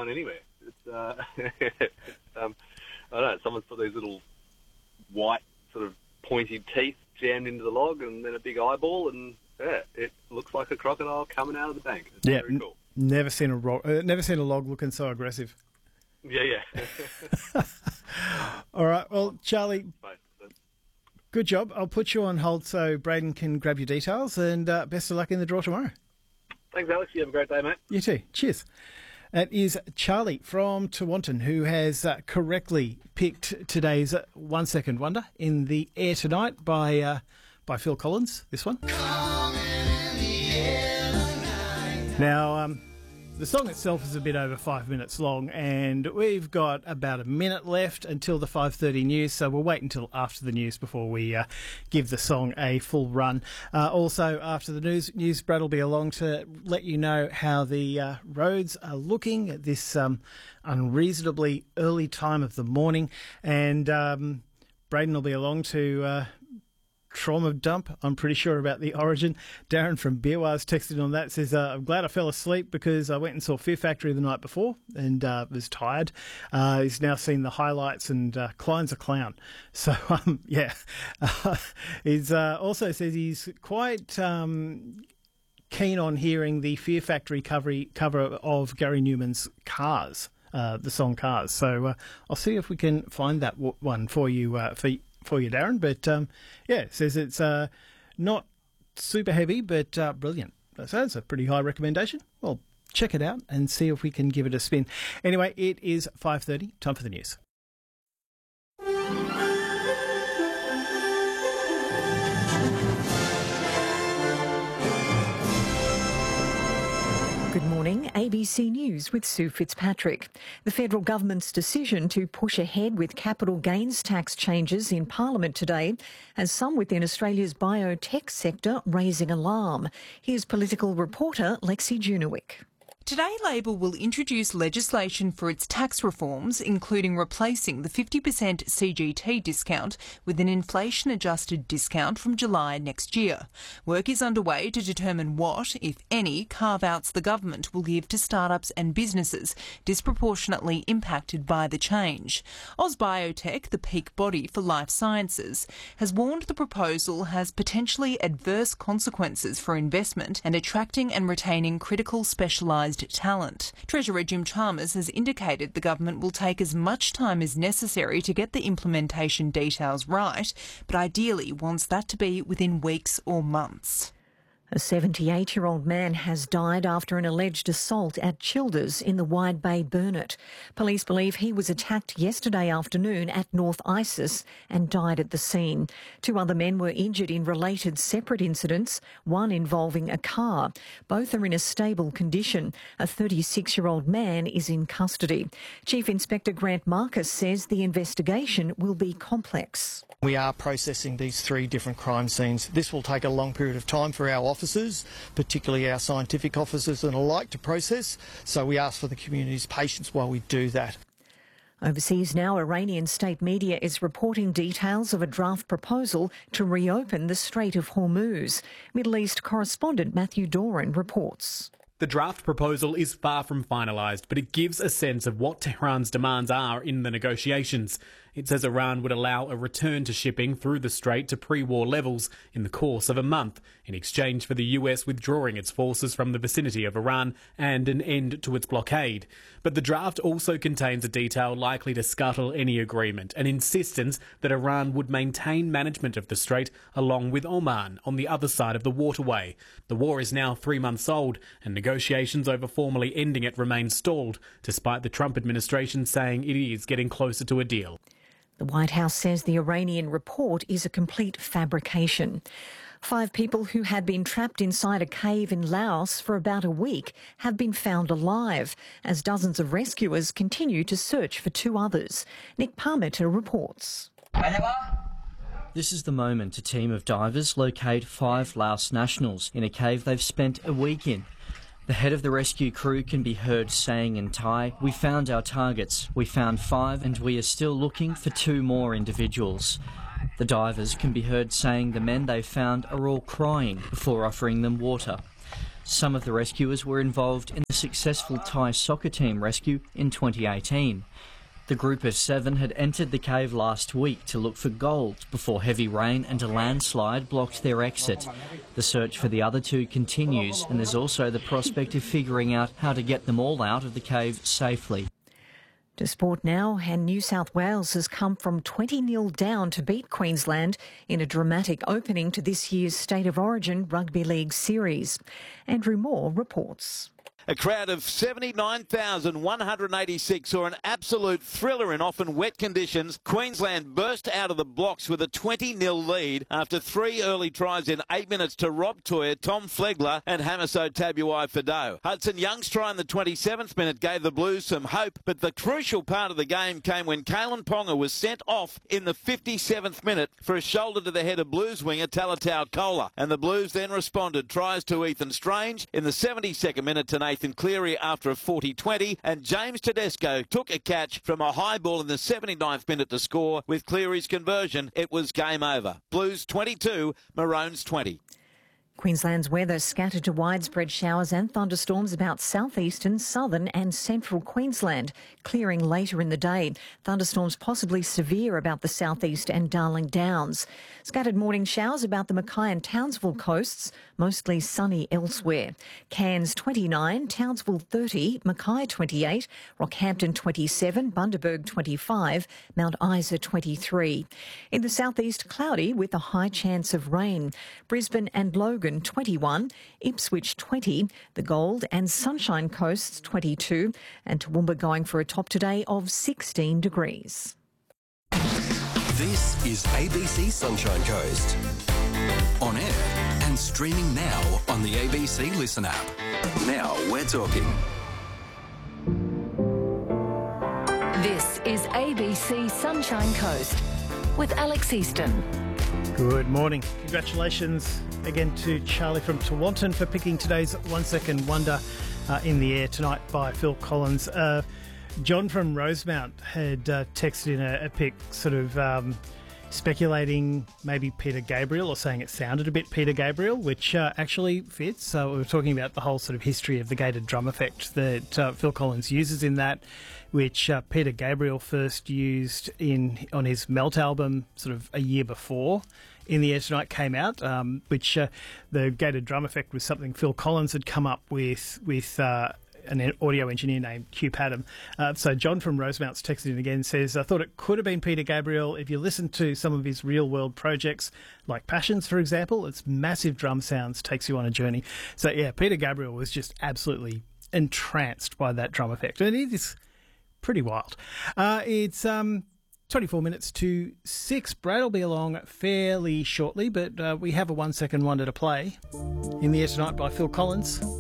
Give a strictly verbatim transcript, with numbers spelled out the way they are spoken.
going anywhere. It's, uh, it's, um, I don't know, someone's put these little white sort of pointy teeth jammed into the log and then a big eyeball, and yeah, it looks like a crocodile coming out of the bank. It's yeah, very cool. N- never seen a ro- uh, never seen a log looking so aggressive. Yeah, yeah. All right, well, Charlie, good job. I'll put you on hold so Braden can grab your details, and uh, best of luck in the draw tomorrow. Thanks, Alex. You have a great day, mate. You too. Cheers. That is Charlie from Tewantin, who has uh, correctly picked today's uh, One Second Wonder in the Air Tonight by uh, by Phil Collins. This one. Now, um, the song itself is a bit over five minutes long, and we've got about a minute left until the five thirty news, so we'll wait until after the news before we uh, give the song a full run. Uh, also, after the news, news, Brad will be along to let you know how the uh, roads are looking at this um, unreasonably early time of the morning, and um, Braden will be along to... Uh, trauma dump, I'm pretty sure, about the origin. Darren from Beerwars texted on that, says, uh, I'm glad I fell asleep because I went and saw Fear Factory the night before and uh, was tired. Uh, he's now seen the highlights, and uh, Klein's a clown. So, um, yeah. Uh, he's uh, also says he's quite... Um, keen on hearing the Fear Factory cover, cover of Gary Newman's Cars, uh, the song Cars. So uh, I'll see if we can find that w- one for you, uh, for for you, Darren. But um, yeah, it says it's uh, not super heavy, but uh, brilliant. So that's a pretty high recommendation. Well, check it out and see if we can give it a spin. Anyway, it is five thirty, time for the news. Good morning, A B C News with Sue Fitzpatrick. The federal government's decision to push ahead with capital gains tax changes in Parliament today has some within Australia's biotech sector raising alarm. Here's political reporter Lexi Junowick. Today, Labor will introduce legislation for its tax reforms, including replacing the fifty percent C G T discount with an inflation-adjusted discount from July next year. Work is underway to determine what, if any, carve-outs the government will give to startups and businesses disproportionately impacted by the change. AusBiotech, the peak body for life sciences, has warned the proposal has potentially adverse consequences for investment and attracting and retaining critical specialised talent. Treasurer Jim Chalmers has indicated the government will take as much time as necessary to get the implementation details right, but ideally wants that to be within weeks or months. A seventy-eight-year-old man has died after an alleged assault at Childers in the Wide Bay Burnett. Police believe he was attacked yesterday afternoon at North Isis and died at the scene. Two other men were injured in related separate incidents, one involving a car. Both are in a stable condition. A thirty-six-year-old man is in custody. Chief Inspector Grant Marcus says the investigation will be complex. We are processing these three different crime scenes. This will take a long period of time for our officers, particularly our scientific officers and alike, to process, so we ask for the community's patience while we do that. Overseas now, Iranian state media is reporting details of a draft proposal to reopen the Strait of Hormuz. Middle East correspondent Matthew Doran reports. The draft proposal is far from finalised, but it gives a sense of what Tehran's demands are in the negotiations. It says Iran would allow a return to shipping through the strait to pre-war levels in the course of a month, in exchange for the U S withdrawing its forces from the vicinity of Iran and an end to its blockade. But the draft also contains a detail likely to scuttle any agreement, an insistence that Iran would maintain management of the strait along with Oman on the other side of the waterway. The war is now three months old, and negotiations over formally ending it remain stalled, despite the Trump administration saying it is getting closer to a deal. The White House says the Iranian report is a complete fabrication. Five people who had been trapped inside a cave in Laos for about a week have been found alive, as dozens of rescuers continue to search for two others. Nick Parmenter reports. This is the moment a team of divers locate five Laos nationals in a cave they've spent a week in. The head of the rescue crew can be heard saying in Thai, "We found our targets. We found five and we are still looking for two more individuals." The divers can be heard saying the men they found are all crying before offering them water. Some of the rescuers were involved in the successful Thai soccer team rescue in twenty eighteen. The group of seven had entered the cave last week to look for gold before heavy rain and a landslide blocked their exit. The search for the other two continues, and there's also the prospect of figuring out how to get them all out of the cave safely. To sport now, and New South Wales has come from twenty nil down to beat Queensland in a dramatic opening to this year's State of Origin Rugby League series. Andrew Moore reports. A crowd of seventy-nine thousand one hundred eighty-six saw an absolute thriller in often wet conditions. Queensland burst out of the blocks with a twenty nil lead after three early tries in eight minutes to Rob Toyer, Tom Flegler and Hamiso Tabuai-Fidow. Hudson Young's try in the twenty-seventh minute gave the Blues some hope, but the crucial part of the game came when Kalen Ponga was sent off in the fifty-seventh minute for a shoulder to the head of Blues winger Talatau Kola. And the Blues then responded. Tries to Ethan Strange in the seventy-second minute to Nathan Cleary after a forty twenty, and James Tedesco took a catch from a high ball in the seventy-ninth minute to score. With Cleary's conversion, it was game over. Blues twenty-two, Maroons twenty. Queensland's weather scattered to widespread showers and thunderstorms about southeastern, southern and central Queensland, clearing later in the day. Thunderstorms possibly severe about the southeast and Darling Downs. Scattered morning showers about the Mackay and Townsville coasts, mostly sunny elsewhere. Cairns twenty-nine, Townsville thirty, Mackay twenty-eight, Rockhampton twenty-seven, Bundaberg twenty-five, Mount Isa twenty-three. In the southeast, cloudy with a high chance of rain. Brisbane and Logan twenty-one, Ipswich twenty, the Gold and Sunshine Coasts twenty-two, and Toowoomba going for a top today of sixteen degrees. This is A B C Sunshine Coast. On air and streaming now on the A B C Listen app. Now we're talking. This is A B C Sunshine Coast with Alex Easton. Good morning. Congratulations again to Charlie from Tewantin for picking today's One Second Wonder uh, in the air tonight by Phil Collins. Uh, John from Rosemount had uh, texted in a, a pic sort of um, speculating maybe Peter Gabriel, or saying it sounded a bit Peter Gabriel, which uh, actually fits. So we were talking about the whole sort of history of the gated drum effect that uh, Phil Collins uses in that, which uh, Peter Gabriel first used in on his Melt album sort of a year before In the Air Tonight came out, um, which uh, the gated drum effect was something Phil Collins had come up with with uh, an audio engineer named Hugh Padham. Uh, so John from Rosemount's texted in again and says, I thought it could have been Peter Gabriel. If you listen to some of his real-world projects, like Passions, for example, its massive drum sounds takes you on a journey. So, yeah, Peter Gabriel was just absolutely entranced by that drum effect. And it is pretty wild. Uh, it's um, twenty-four minutes to six. Brad will be along fairly shortly, but uh, we have a one-second wonder to play. In the Air Tonight by Phil Collins.